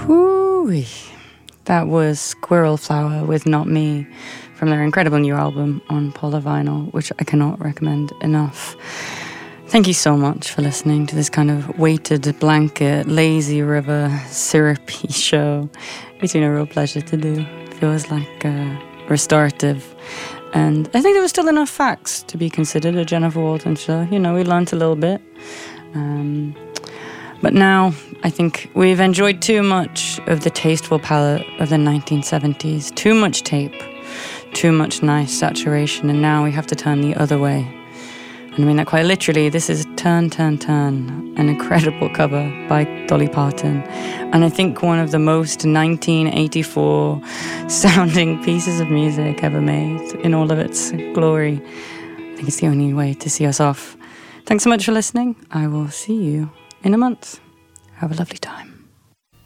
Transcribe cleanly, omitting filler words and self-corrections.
Whoo-wee. That was Squirrel Flower with Not Me from their incredible new album on Polar Vinyl, which I cannot recommend enough. Thank you so much for listening to this kind of weighted blanket, lazy river, syrupy show. It's been a real pleasure to do. It feels like restorative. And I think there was still enough facts to be considered a Jennifer Walton show. You know, we learned a little bit. But now I think we've enjoyed too much of the tasteful palette of the 1970s. Too much tape, too much nice saturation, and now we have to turn the other way. And I mean that quite literally. This is Turn, Turn, Turn, an incredible cover by Dolly Parton. And I think one of the most 1984 sounding pieces of music ever made in all of its glory. I think it's the only way to see us off. Thanks so much for listening. I will see you in a month. Have a lovely time.